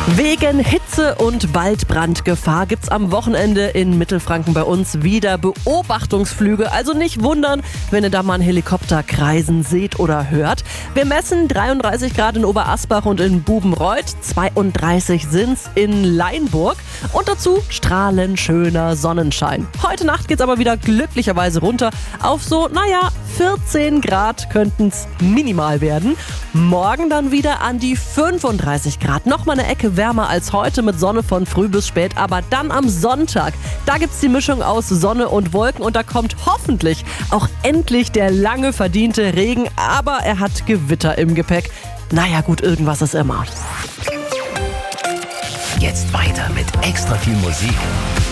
Wegen Hitze und Waldbrandgefahr gibt's am Wochenende in Mittelfranken bei uns wieder Beobachtungsflüge. Also nicht wundern, wenn ihr da mal einen Helikopter kreisen seht oder hört. Wir messen 33 Grad in Oberasbach und in Bubenreuth, 32 sind's in Leinburg und dazu strahlend schöner Sonnenschein. Heute Nacht geht's aber wieder glücklicherweise runter auf so, 14 Grad könnten's minimal werden. Morgen dann wieder an die 35 Grad. Nochmal eine Ecke wärmer als heute mit Sonne von früh bis spät. Aber dann am Sonntag, da gibt's die Mischung aus Sonne und Wolken. Und da kommt hoffentlich auch endlich der lange verdiente Regen. Aber er hat Gewitter im Gepäck. Naja gut, irgendwas ist immer. Jetzt weiter mit extra viel Musik.